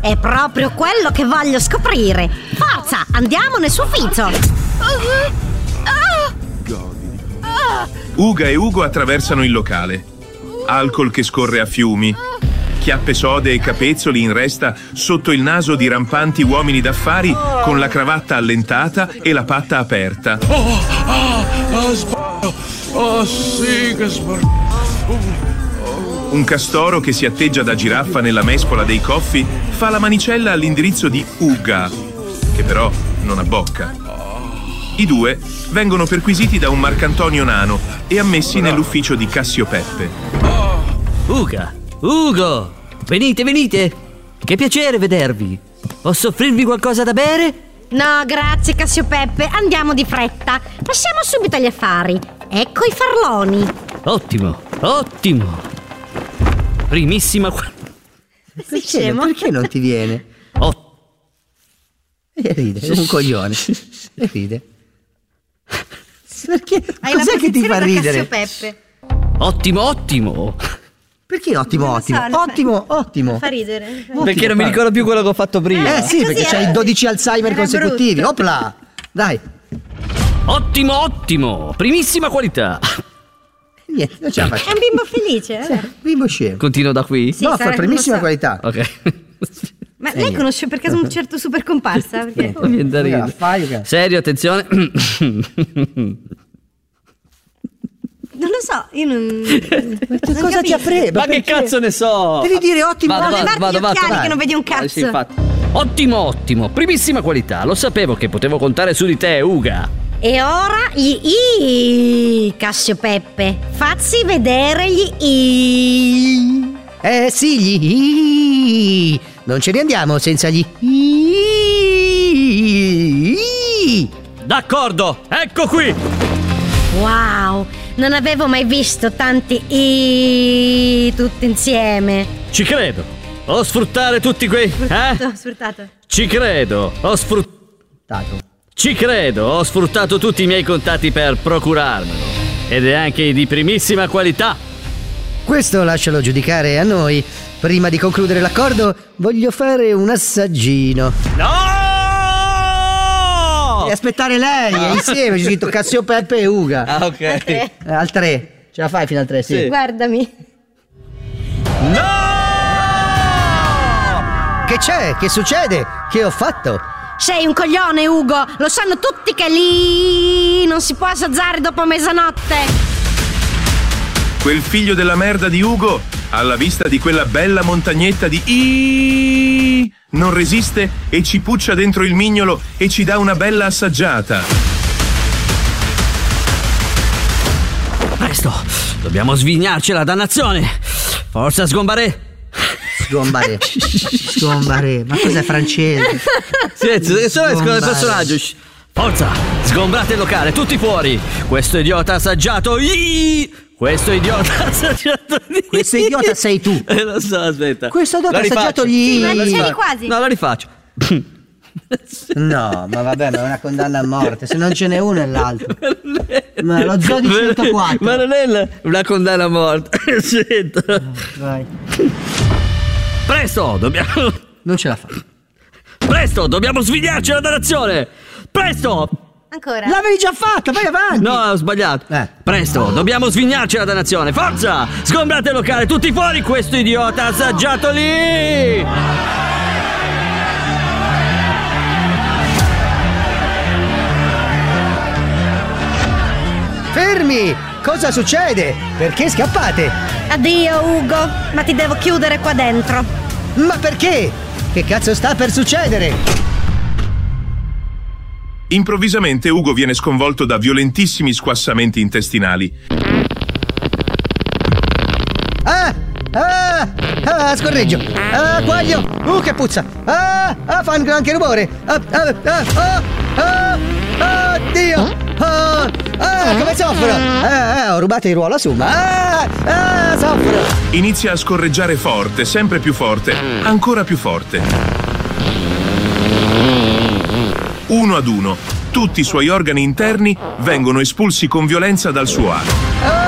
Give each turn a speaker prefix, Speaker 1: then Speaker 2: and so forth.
Speaker 1: È proprio quello che voglio scoprire. Forza, andiamo nel suo ufficio.
Speaker 2: Uga e Ugo attraversano il locale. Alcol che scorre a fiumi. Chiappe sode e capezzoli in resta sotto il naso di rampanti uomini d'affari con la cravatta allentata e la patta aperta.
Speaker 3: Sì, che sbaglio.
Speaker 2: Un castoro che si atteggia da giraffa nella mescola dei coffi fa la manicella all'indirizzo di Uga, che però non abbocca. I due vengono perquisiti da un Marcantonio nano e ammessi nell'ufficio di Cassio Peppe.
Speaker 4: Uga, Ugo, venite. Che piacere vedervi. Posso offrirvi qualcosa da bere?
Speaker 1: No, grazie Cassio Peppe, andiamo di fretta. Passiamo subito agli affari. Ecco i farloni.
Speaker 4: Ottimo. Primissima
Speaker 5: Perché non ti viene? E ride, è un coglione. E ride. Perché?
Speaker 1: Hai
Speaker 5: Cos'è
Speaker 1: la
Speaker 5: che ti fa
Speaker 1: posizione da
Speaker 5: ridere?
Speaker 1: Cassio Peppe.
Speaker 4: Ottimo.
Speaker 5: Perché ottimo? Ottimo.
Speaker 1: Fa ridere.
Speaker 4: Perché non mi ricordo più quello che ho fatto prima.
Speaker 5: Sì,
Speaker 1: così
Speaker 5: perché c'hai 12 Alzheimer
Speaker 1: era
Speaker 5: consecutivi.
Speaker 1: brutto.
Speaker 5: Opla! Dai.
Speaker 4: Ottimo. Primissima qualità.
Speaker 5: Niente, non ce la
Speaker 1: È
Speaker 5: faccio.
Speaker 1: un bimbo felice.
Speaker 5: Bimbo scemo.
Speaker 4: Continuo da qui?
Speaker 1: Sì,
Speaker 5: No, fa
Speaker 1: sarà-
Speaker 5: primissima
Speaker 1: non lo so.
Speaker 5: qualità.
Speaker 4: Ok.
Speaker 1: Ma lei conosce per caso un certo super comparsa? Perché...
Speaker 4: Viene da ridere.
Speaker 5: Fai,
Speaker 4: Serio, attenzione.
Speaker 1: Non lo so, io non...
Speaker 5: Che cosa ti ha preso?
Speaker 4: Ma che cazzo ne so?
Speaker 5: Devi dire ottimo.
Speaker 4: Vado,
Speaker 1: levarti gli occhiali che non vedi un cazzo.
Speaker 4: Sì, infatti. Ottimo. Primissima qualità. Lo sapevo che potevo contare su di te, Uga.
Speaker 1: E ora gli I, Cassio Peppe. Fazzi vedere gli I.
Speaker 5: Sì, gli non ce ne andiamo senza gli
Speaker 4: D'accordo, ecco qui.
Speaker 1: Wow, non avevo mai visto tanti I tutti insieme.
Speaker 4: Ci credo. O sfruttare tutti quei...
Speaker 1: Sfruttato.
Speaker 4: Ci credo. Ci credo. Ho sfruttato tutti i miei contatti per procurarmelo. Ed è anche di primissima qualità.
Speaker 5: Questo lascialo giudicare a noi. Prima di concludere l'accordo, voglio fare un assaggino.
Speaker 4: No!
Speaker 5: E aspettare lei, è insieme, c'è scritto Cassio Peppe e Uga.
Speaker 4: Ah, ok.
Speaker 5: Al 3. Ce la fai fino al 3, sì.
Speaker 4: Sì.
Speaker 1: Guardami.
Speaker 4: No!
Speaker 5: Che c'è? Che succede? Che ho fatto?
Speaker 1: Sei un coglione, Ugo. Lo sanno tutti che lì non si può assaggiare dopo mezzanotte.
Speaker 2: Quel figlio della merda di Ugo, alla vista di quella bella montagnetta di I, non resiste e ci puccia dentro il mignolo e ci dà una bella assaggiata.
Speaker 4: Presto, dobbiamo svignarcela, dannazione. Forza, sgombare.
Speaker 5: Sgombare. Ma cos'è, francese?
Speaker 4: Silenzio, che sono escono del
Speaker 5: Sgombare.
Speaker 4: personaggio. Forza, sgombrate il locale, tutti fuori. Questo idiota ha assaggiato. Questo idiota ha assaggiato.
Speaker 5: Questo idiota sei tu.
Speaker 4: Lo so, aspetta.
Speaker 5: Questo idiota
Speaker 4: Lo
Speaker 5: ha assaggiato
Speaker 4: rifaccio.
Speaker 5: gli...
Speaker 1: Ma c'eri quasi.
Speaker 4: No, lo rifaccio.
Speaker 5: No, ma vabbè, ma è una condanna a morte. Se non ce n'è uno è l'altro. Ma lo zoo di 104.
Speaker 4: Ma non è una condanna a morte. Senta.
Speaker 5: Vai.
Speaker 4: Presto, dobbiamo.
Speaker 5: Non ce la fa.
Speaker 4: Presto, dobbiamo svigliarci la dannazione. Presto.
Speaker 1: Ancora.
Speaker 5: L'avevi già fatta, vai avanti.
Speaker 4: No, ho sbagliato. Presto, dobbiamo svignarci la dannazione. Forza! Sgombrate il locale, tutti fuori! Questo idiota ha assaggiato lì!
Speaker 5: Fermi! Cosa succede? Perché scappate?
Speaker 1: Addio, Ugo. Ma ti devo chiudere qua dentro.
Speaker 5: Ma perché? Che cazzo sta per succedere?
Speaker 2: Improvvisamente Ugo viene sconvolto da violentissimi squassamenti intestinali.
Speaker 5: Scorreggio. Quaglio. Che puzza. Fa anche rumore. Oddio. Come soffro. Ho rubato il ruolo a Summa. Soffro.
Speaker 2: Inizia a scorreggiare forte, sempre più forte, ancora più forte. Uno ad uno, tutti i suoi organi interni vengono espulsi con violenza dal suo ano.